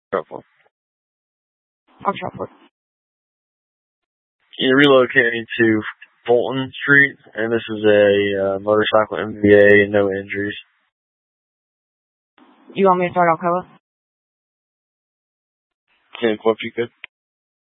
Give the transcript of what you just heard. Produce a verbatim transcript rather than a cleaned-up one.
Trouble. I'll try for it. You're relocating to Fulton Street, and this is a uh, motorcycle M V A and no injuries. You want me to start Alcoa? Can you if you could?